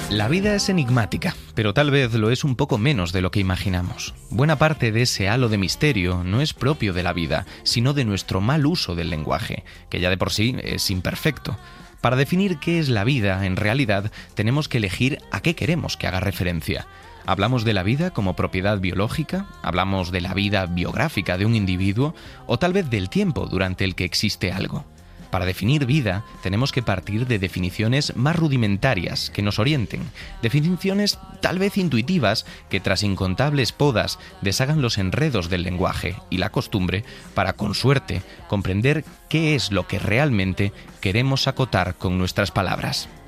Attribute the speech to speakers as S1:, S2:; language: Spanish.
S1: La vida es enigmática, pero tal vez lo es un poco menos de lo que imaginamos. Buena parte de ese halo de misterio no es propio de la vida, sino de nuestro mal uso del lenguaje, que ya de por sí es imperfecto. Para definir qué es la vida, en realidad, tenemos que elegir a qué queremos que haga referencia. ¿Hablamos de la vida como propiedad biológica? ¿Hablamos de la vida biográfica de un individuo? ¿O tal vez del tiempo durante el que existe algo? Para definir vida, tenemos que partir de definiciones más rudimentarias que nos orienten, definiciones tal vez intuitivas que tras incontables podas deshagan los enredos del lenguaje y la costumbre para, con suerte, comprender qué es lo que realmente queremos acotar con nuestras palabras.